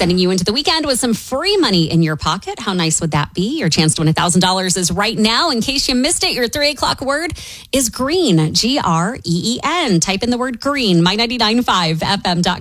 sending you into the weekend with some free money in your pocket. How nice would that be? Your chance to win $1,000 is right now. In case you missed it, your 3 o'clock word is green, GREEN. Type in the word green, my995fm.com.